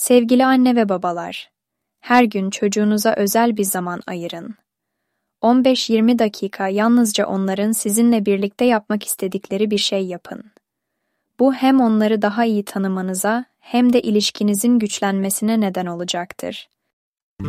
Sevgili anne ve babalar, her gün çocuğunuza özel bir zaman ayırın. 15-20 dakika yalnızca onların sizinle birlikte yapmak istedikleri bir şey yapın. Bu hem onları daha iyi tanımanıza hem de ilişkinizin güçlenmesine neden olacaktır.